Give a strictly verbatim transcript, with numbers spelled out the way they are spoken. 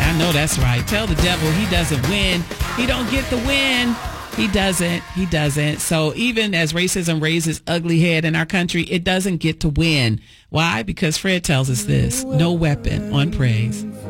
I know that's right. Tell the devil he doesn't win. He don't get the win. He doesn't. He doesn't. So even as racism raises ugly head in our country, it doesn't get to win. Why? Because Fred tells us this: no weapon on praise